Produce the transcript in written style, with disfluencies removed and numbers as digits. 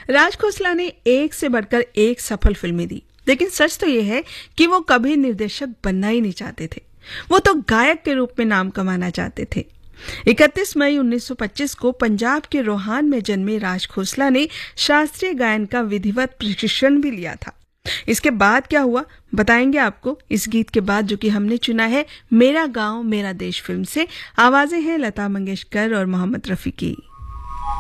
राज खोसला ने एक से बढ़कर एक सफल फिल्में दी, लेकिन सच तो यह है कि वो कभी निर्देशक बनना ही नहीं चाहते थे। वो तो गायक के रूप में नाम कमाना चाहते थे। 31 मई 1925 को पंजाब के रोहान में जन्मे राज खोसला ने शास्त्रीय गायन का विधिवत प्रशिक्षण भी लिया था। इसके बाद क्या हुआ बताएंगे आपको इस गीत के बाद, जो कि हमने चुना है मेरा गांव मेरा देश फिल्म से। आवाजें हैं लता मंगेशकर और मोहम्मद रफी की।